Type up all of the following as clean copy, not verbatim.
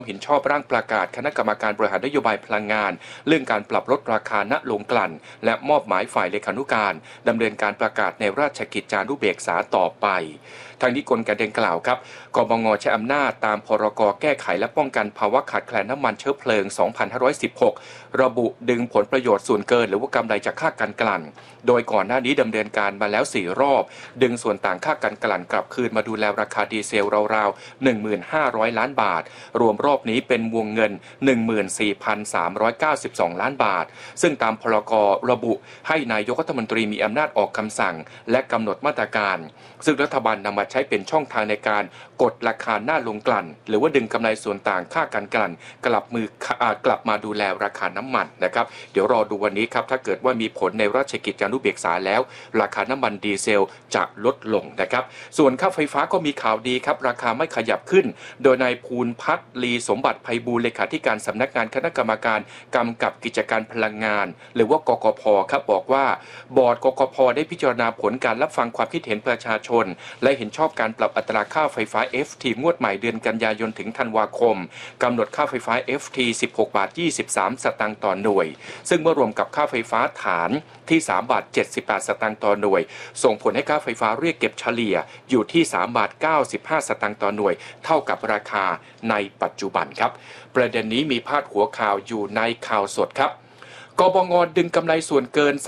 เห็นชอบร่างประกาศคณะกรรมการบริหารนโยบายพลังงานเรื่องการปรับลดราคาณโรงกลั่นและมอบหมายฝ่ายเลขานุการดำเนินการประกาศในราชกิจจานุเบกษาต่อไปทางนี้กลการดังกล่าวครับกบง.ใช้อำนาจตามพรก.แก้ไขและป้องกันภาวะขาดแคลนน้ำมันเชื้อเพลิง 2516 ระบุดึงผลประโยชน์ส่วนเกินหรือว่ากำไรจากค่าการกลั่นโดยก่อนหน้านี้ดำเนินการมาแล้ว4รอบดึงส่วนต่างค่าการกลั่นกลับคืนมาดูแลราคาดีเซลราวๆ 1,500 ล้านบาทรวมรอบนี้เป็นวงเงิน 14,392 ล้านบาทซึ่งตามพรก.ระบุให้นายกรัฐมนตรีมีอำนาจออกคำสั่งและกำหนดมาตรการซึ่งรัฐบาลนำมาใช้เป็นช่องทางในการกดราคาหน้าโรงกลั่นหรือว่าดึงกำไรส่วนต่างค่าการกลั่นกลับมาดูแลราคาน้ำมันนะครับเดี๋ยวรอดูวันนี้ครับถ้าเกิดว่ามีผลในราชกิจจานุเบกษาแล้วราคาน้ำมันดีเซลจะลดลงนะครับส่วนค่าไฟฟ้าก็มีข่าวดีครับราคาไม่ขยับขึ้นโดยนายภูลพัฒน์ลีสมบัติไพบูลย์เลขาธิการสำนักงานคณะกรรมการกำกับกิจการพลังงานหรือว่ากกพ.ครับบอกว่าบอร์ดกกพ.ได้พิจารณาผลการรับฟังความคิดเห็นประชาชนและเห็นชอบการปรับอัตราค่าไฟฟ้า FT งวดใหม่เดือนกันยายนถึงธันวาคมกำหนดค่าไฟฟ้า FT 16 บาท 23 สตางค์ต่อหน่วยซึ่งเมื่อรวมกับค่าไฟฟ้าฐานที่3 บาท 78 สตางค์ต่อหน่วยส่งผลให้ค่าไฟฟ้าเรียกเก็บเฉลี่ยอยู่ที่3 บาท 95 สตางค์ต่อหน่วยเท่ากับราคาในปัจจุบันครับประเด็นนี้มีพาดหัวข่าวอยู่ในข่าวสดครับกบง.ดึงกำไรส่วนเกิน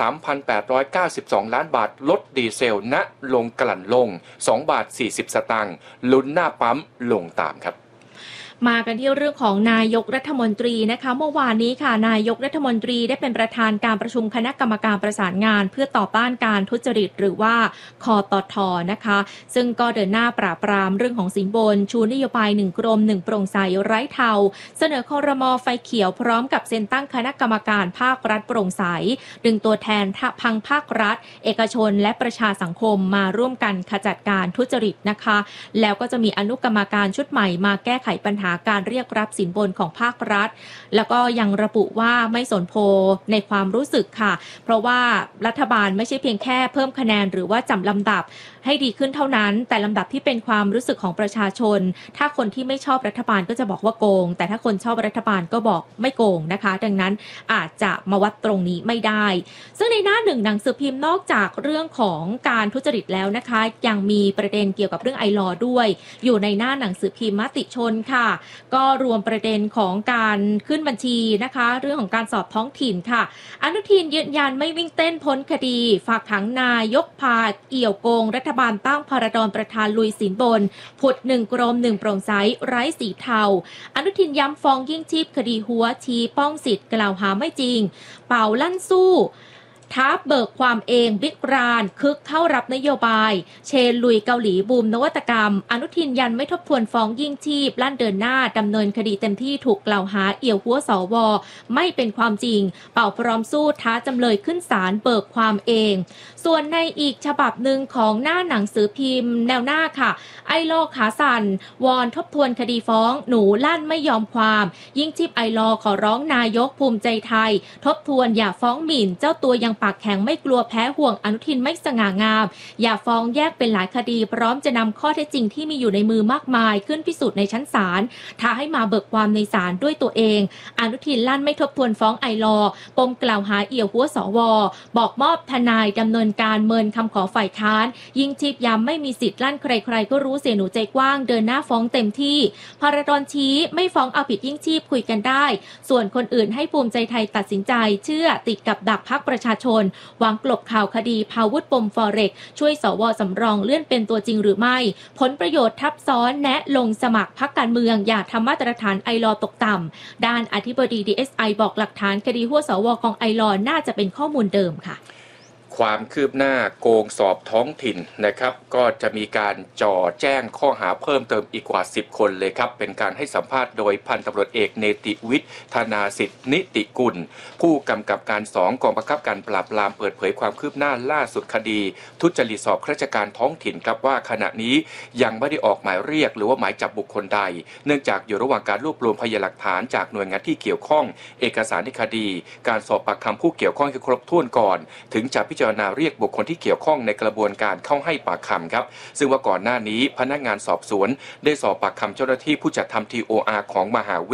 3,892 ล้านบาทลดดีเซลณโรงกลั่นลง2 บาท 40 สตางค์ลุ้นหน้าปั๊มลงตามครับมากันที่เรื่องของนายกรัฐมนตรีนะคะเมื่อวานนี้ค่ะนายกรัฐมนตรีได้เป็นประธานการประชุมคณะกรรมการประสานงานเพื่อต่อต้านการทุจริตหรือว่าคตท.นะคะซึ่งก็เดินหน้าปราบปรามเรื่องของสินบนชูนโยบาย1กรม1โปร่งใสไร้เทาเสนอครม.ไฟเขียวพร้อมกับเซ็นตั้งคณะกรรมการภาครัฐโปร่งใสดึงตัวแทนพังภาครัฐเอกชนและประชาสังคมมาร่วมกันขจัดการทุจริตนะคะแล้วก็จะมีอนุกรรมการชุดใหม่มาแก้ไขปัญหาการเรียกรับสินบนของภาครัฐแล้วก็ยังระบุว่าไม่สนโพในความรู้สึกค่ะเพราะว่ารัฐบาลไม่ใช่เพียงแค่เพิ่มคะแนนหรือว่าจัดลำดับให้ดีขึ้นเท่านั้นแต่ลำดับที่เป็นความรู้สึกของประชาชนถ้าคนที่ไม่ชอบรัฐบาลก็จะบอกว่าโกงแต่ถ้าคนชอบรัฐบาลก็บอกไม่โกงนะคะดังนั้นอาจจะมาวัดตรงนี้ไม่ได้ซึ่งในหน้าหนึ่งหนังสือพิมพ์นอกจากเรื่องของการทุจริตแล้วนะคะยังมีประเด็นเกี่ยวกับเรื่องไอลอด้วยอยู่ในหน้าหนังสือพิมพ์มติชนค่ะก็รวมประเด็นของการขึ้นบัญชีนะคะเรื่องของการสอบท้องถิ่นค่ะอนุทินยืนยันไม่วิ่งเต้นพ้นคดีฝากขังนายกพาเอี่ยวโกงรัฐบาลตั้งพรดรประธานลุยสินบนผุด1กรม1โปร่งใสไร้สีเทาอนุทินย้ำฟ้องยิ่งชีพคดีหัวชี้ป้องสิทธิ์กล่าวหาไม่จริงเป่าลั่นสู้ท้าเบิกความเองบิ๊กรานคึกเข้ารับนโยบายเชนลุยเกาหลีบูมนวัตกรรมอนุทินยันไม่ทบทวนฟ้องยิ่งชีพลั่นเดินหน้าดำเนินคดีเต็มที่ถูกกล่าวหาเอี่ยวหัวสวไม่เป็นความจริงเป่าพร้อมสู้ท้าจำเลยขึ้นศาลเบิกความเองส่วนในอีกฉบับหนึ่งของหน้าหนังสือพิมพ์แนวหน้าค่ะไอลอขาสั่นวอนทบทวนคดีฟ้องหนูลั่นไม่ยอมความยิ่งชีพไอลอขอร้องนายกภูมิใจไทยทบทวนอย่าฟ้องหมิ่นเจ้าตัวยังปากแข็งไม่กลัวแพ้ห่วงอนุทินไม่สง่างามอย่าฟ้องแยกเป็นหลายคดีพร้อมจะนำข้อเท็จจริงที่มีอยู่ในมือมากมายขึ้นพิสูจน์ในชั้นศาลท้าให้มาเบิกความในศาลด้วยตัวเองอนุทินลั่นไม่ทบทวนฟ้องไอลอปมกล่าวหาเอี่ยวหัวสวบอกมอบทนายดำเนินการเมินคำขอฝ่ายค้านยิ่งชีพย้ำไม่มีสิทธิ์ลั่นใครๆก็รู้เสียหนูใจกว้างเดินหน้าฟ้องเต็มที่พรดรชี้ไม่ฟ้องเอาผิดยิ่งชีพคุยกันได้ส่วนคนอื่นให้ภูมิใจไทยตัดสินใจเชื่อติดกับดักพรรคประชาชนหวังกลบข่าวคดีพาวุธปมฟอเร็กช่วยสวสำรองเลื่อนเป็นตัวจริงหรือไม่ผลประโยชน์ทับซ้อนแนะลงสมัครพรรคการเมืองอย่าทำมาตรฐานไอลอตกต่ำด้านอธิบดี DSI บอกหลักฐานคดีหัวสวของไอลอน่าจะเป็นข้อมูลเดิมค่ะความคืบหน้าโกงสอบท้องถิ่นนะครับก็จะมีการจ่อแจ้งข้อหาเพิ่มเติมอีกกว่า10คนเลยครับเป็นการให้สัมภาษณ์โดยพันตำรวจเอกเนติวิทย์ธนาสิทธินิติกุลผู้กำกับการ2กองบังคับการปราบปรามเปิดเผยความคืบหน้าล่าสุดคดีทุจริตสอบข้าราชการท้องถิ่นครับว่าขณะนี้ยังไม่ได้ออกหมายเรียกหรือว่าหมายจับบุคคลใดเนื่องจากอยู่ระหว่างการรวบรวมพยานหลักฐานจากหน่วยงานที่เกี่ยวข้องเอกสารในคดีการสอบปากคำผู้เกี่ยวข้องให้ครบถ้วนก่อนถึงจะพิจารารณาเรียกบุคคลที่เกี่ยวข้องในกระบวนการเข้าให้ปากคำครับซึ่งว่าก่อนหน้านี้พนักงานสอบสวนได้สอบปากคำเจ้าหน้าที่ผู้จัดทำ TOR ของมหาวิทยาลัย